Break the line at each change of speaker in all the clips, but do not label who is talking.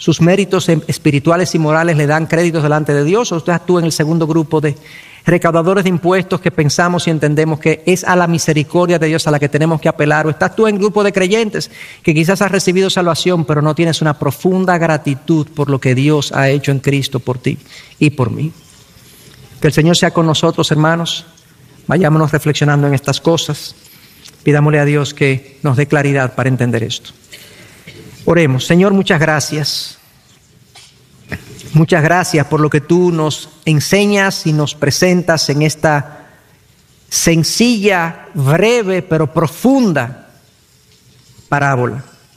sus méritos espirituales y morales le dan créditos delante de Dios, o usted actúa en el segundo grupo de recaudadores de impuestos que pensamos y entendemos que es a la misericordia de Dios a la que tenemos que apelar, o estás tú en el grupo de creyentes que quizás has recibido salvación pero no tienes una profunda gratitud por lo que Dios ha hecho en Cristo por ti y por mí. Que el Señor sea con nosotros, hermanos. Vayámonos reflexionando en estas cosas. Pidámosle a Dios que nos dé claridad para entender esto. Oremos. Señor, muchas gracias. Muchas gracias por lo que tú nos enseñas y nos presentas en esta sencilla, breve, pero profunda parábola.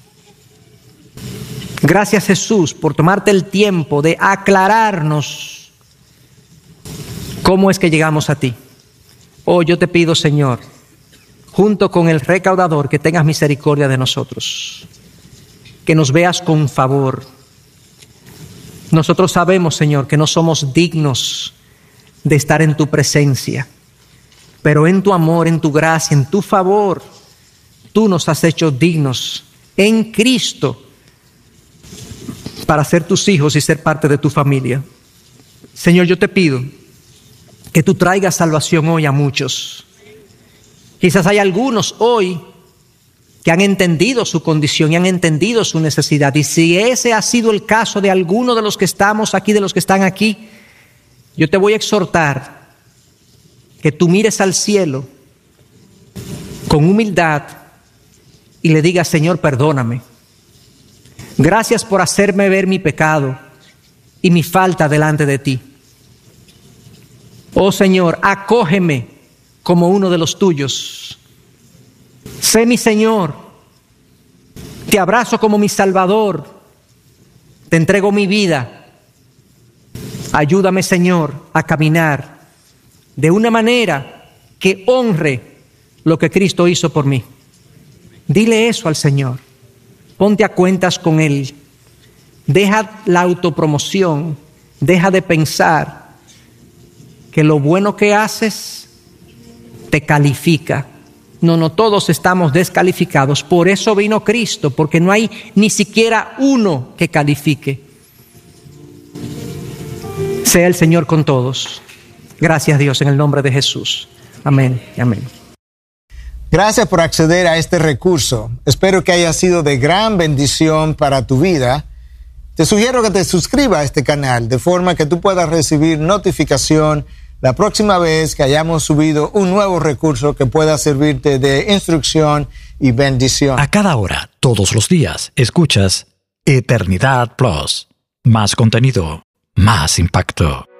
Gracias, Jesús, por tomarte el tiempo de aclararnos cómo es que llegamos a ti. Oh, yo te pido, Señor, junto con el recaudador, que tengas misericordia de nosotros, que nos veas con favor. Nosotros sabemos, Señor, que no somos dignos de estar en tu presencia, pero en tu amor, en tu gracia, en tu favor, tú nos has hecho dignos en Cristo para ser tus hijos y ser parte de tu familia. Señor, yo te pido que tú traigas salvación hoy a muchos. Quizás hay algunos hoy que han entendido su condición y han entendido su necesidad. Y si ese ha sido el caso de alguno de los que estamos aquí, de los que están aquí, yo te voy a exhortar que tú mires al cielo con humildad y le digas: Señor, perdóname. Gracias por hacerme ver mi pecado y mi falta delante de ti. Oh Señor, acógeme como uno de los tuyos. Sé mi Señor, te abrazo como mi Salvador, te entrego mi vida. Ayúdame, Señor, a caminar de una manera que honre lo que Cristo hizo por mí. Dile eso al Señor, ponte a cuentas con Él, deja la autopromoción, deja de pensar que lo bueno que haces te califica. No, todos estamos descalificados. Por eso vino Cristo, porque no hay ni siquiera uno que califique. Sea el Señor con todos. Gracias, Dios, en el nombre de Jesús. Amén y amén.
Gracias por acceder a este recurso. Espero que haya sido de gran bendición para tu vida. Te sugiero que te suscribas a este canal de forma que tú puedas recibir notificación la próxima vez que hayamos subido un nuevo recurso que pueda servirte de instrucción y bendición.
A cada hora, todos los días, escuchas Eternidad Plus. Más contenido, más impacto.